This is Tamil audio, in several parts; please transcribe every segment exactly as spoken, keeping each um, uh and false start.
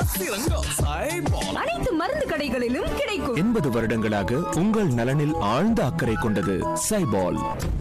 அனைத்து மருந்து கடைகளிலும் கிடைக்கும். எண்பது வருடங்களாக உங்கள் நலனில் ஆழ்ந்த அக்கறை கொண்டது சைபால்.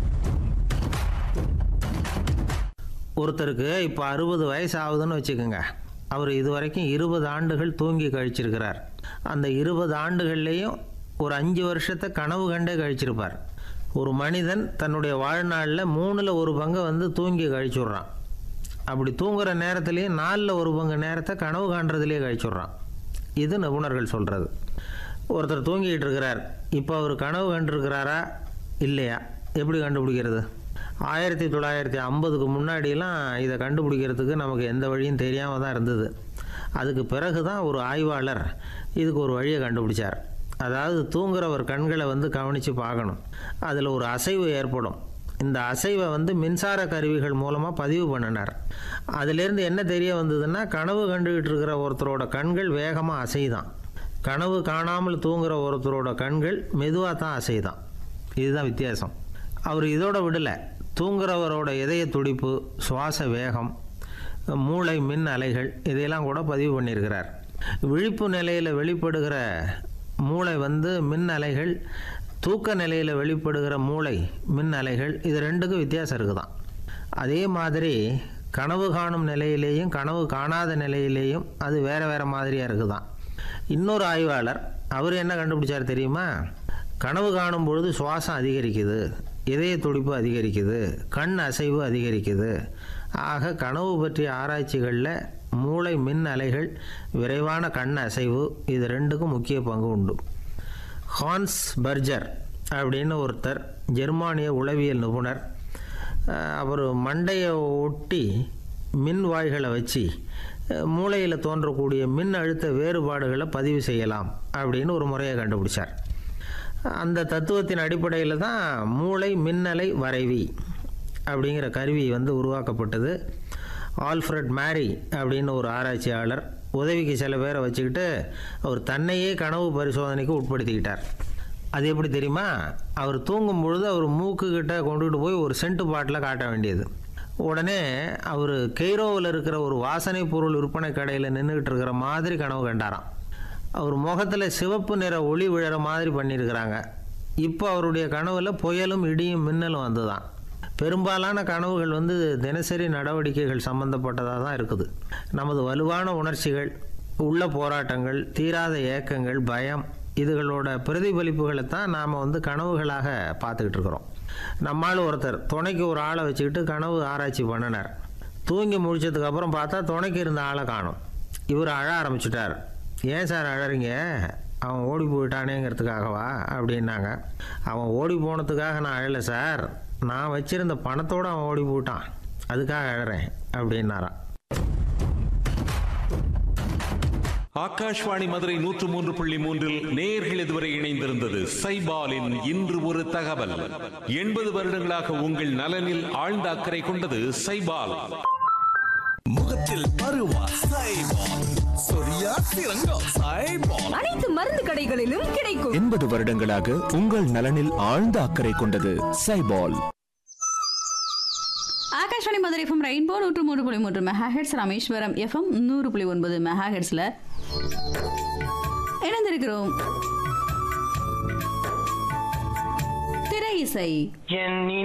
ஒருத்தருக்கு இப்போ அறுபது வயசு ஆகுதுன்னு வச்சுக்கோங்க. அவர் இதுவரைக்கும் இருபது ஆண்டுகள் தூங்கி கழிச்சிருக்கிறார். அந்த இருபது ஆண்டுகள்லேயும் ஒரு அஞ்சு வருஷத்தை கனவு கண்டே கழிச்சிருப்பார். ஒரு மனிதன் தன்னுடைய வாழ்நாளில் மூணில் ஒரு பங்கை வந்து தூங்கி கழிச்சுட்றான். அப்படி தூங்குகிற நேரத்துலேயும் நாலில் ஒரு பங்கு நேரத்தை கனவு காண்றதுலேயே கழிச்சுட்றான். இது நிபுணர்கள் சொல்கிறது. ஒருத்தர் தூங்கிக்கிட்டு இருக்கிறார். இப்போ அவர் கனவு கண்டிருக்கிறாரா இல்லையா எப்படி கண்டுபிடிக்கிறது? ஆயிரத்தி தொள்ளாயிரத்தி ஐம்பதுக்கு முன்னாடியெல்லாம் இதை கண்டுபிடிக்கிறதுக்கு நமக்கு எந்த வழியும் தெரியாமல் தான் இருந்தது. அதுக்கு பிறகு தான் ஒரு ஆய்வாளர் இதுக்கு ஒரு வழியை கண்டுபிடிச்சார். அதாவது தூங்குறவர் கண்களை வந்து கவனித்து பார்க்கணும். அதில் ஒரு அசைவு ஏற்படும். இந்த அசைவை வந்து மின்சார கருவிகள் மூலமாக பதிவு பண்ணினார். அதிலேருந்து என்ன தெரிய வந்ததுன்னா, கனவு கண்டுகிட்டு இருக்கிற ஒருத்தரோட கண்கள் வேகமாக அசைதான், கனவு காணாமல் தூங்குகிற ஒருத்தரோட கண்கள் மெதுவாக தான் அசைதான். இதுதான் வித்தியாசம். அவர் இதோட விடலை. தூங்குறவரோட இதய துடிப்பு, சுவாச வேகம், மூளை மின் அலைகள் இதையெல்லாம் கூட பதிவு பண்ணியிருக்கிறார். விழிப்பு நிலையில் வெளிப்படுகிற மூளை வந்து மின் அலைகள், தூக்க நிலையில் வெளிப்படுகிற மூளை மின் அலைகள், இது ரெண்டுக்கும் வித்தியாசம் இருக்குதான். அதே மாதிரி கனவு காணும் நிலையிலேயும் கனவு காணாத நிலையிலேயும் அது வேறு வேறு மாதிரியாக இருக்குதான். இன்னொரு ஆய்வாளர் அவர் என்ன கண்டுபிடிச்சார் தெரியுமா? கனவு காணும் பொழுது சுவாசம் அதிகரிக்குது, இதய துடிப்பு அதிகரிக்குது, கண் அசைவு அதிகரிக்குது. ஆக கனவு பற்றிய ஆராய்ச்சிகளில் மூளை மின் அலைகள், விரைவான கண் அசைவு இது ரெண்டுக்கும் முக்கிய பங்கு உண்டு. ஹான்ஸ் பர்ஜர் அப்படின்னு ஒருத்தர், ஜெர்மானிய உளவியல் நிபுணர். அவர் மண்டையை ஒட்டி மின் வாய்களை வச்சு மூளையில் தோன்றக்கூடிய மின் அழுத்த வேறுபாடுகளை பதிவு செய்யலாம் அப்படின்னு ஒரு முறையை கண்டுபிடிச்சார். அந்த தத்துவத்தின் அடிப்படையில் தான் மூளை மின்னலை வரைவி அப்படிங்கிற கருவி வந்து உருவாக்கப்பட்டது. ஆல்ஃப்ரட் மேரி அப்படின்னு ஒரு ஆராய்ச்சியாளர் உதவிக்கு சில பேரை வச்சுக்கிட்டு அவர் தன்னையே கனவு பரிசோதனைக்கு உட்படுத்திக்கிட்டார். அது எப்படி தெரியுமா? அவர் தூங்கும் பொழுது அவர் மூக்குக்கிட்ட கொண்டுகிட்டு போய் ஒரு சென்ட்டு பாட்டில் காட்ட வேண்டியது. உடனே அவர் கெய்ரோவில் இருக்கிற ஒரு வாசனை பொருள் விற்பனை கடையில் நின்றுக்கிட்டு இருக்கிற மாதிரி கனவு கண்டாராம். அவர் முகத்தில் சிவப்பு நிற ஒளி விழற மாதிரி பண்ணியிருக்கிறாங்க. இப்போ அவருடைய கனவில் புயலும் இடியும் மின்னலும் வந்து தான். பெரும்பாலான கனவுகள் வந்து தினசரி நடவடிக்கைகள் சம்பந்தப்பட்டதாக தான் இருக்குது. நமது வலுவான உணர்ச்சிகள், உள்ள போராட்டங்கள், தீராத ஏக்கங்கள், பயம் இதுகளோட பிரதிபலிப்புகளை தான் நாம் வந்து கனவுகளாக பார்த்துக்கிட்டு இருக்கிறோம். நம்மால் ஒருத்தர் துணைக்கு ஒரு ஆளை வச்சுக்கிட்டு கனவு ஆராய்ச்சி பண்ணினார். தூங்கி முடிச்சதுக்கு அப்புறம் பார்த்தா துணைக்கு இருந்த ஆளை காணும். இவர் அழ ஆரம்பிச்சுட்டார். ஏன் சார் அழறீங்க? அவன் ஓடி போயிட்டானேங்கிறதுக்காகவா அப்படின்னாங்க. அவன் ஓடி போனதுக்காக நான் அழலை சார், நான் வச்சிருந்த பணத்தோடு அவன் ஓடி போயிட்டான், அதுக்காக அழறேன் அப்படின்னாராம். ஆகாஷ்வாணி மதுரை நூற்று மூன்று புள்ளி மூன்றில் நேயர்கள் இதுவரை இணைந்திருந்தது சைபாலின் இன்று ஒரு தகவல். எண்பது வருடங்களாக உங்கள் நலனில் ஆழ்ந்த அக்கறை கொண்டது சைபால். முகத்தில் பருவா சைபால், சொரியா சிறங்கா சைபால். அனைத்து மருந்து கடைகளிலும் கிடைக்கும். எண்பது வருடங்களாக உங்கள் நலனில் ஆழ்ந்த அக்கறை கொண்டது சைபால். ஆகாஷ்வாணி மதுரை எஃப்எம் ரெயின்போ நூற்று மூன்று புள்ளி மூன்று மெகா ஹெர்ட்ஸ், ராமேஸ்வரம் எஃப்எம் நூறு புள்ளி ஒன்பது மெகா ஹெர்ட்ஸ்ல இணைந்திருக்கிறோம். திரை இசை.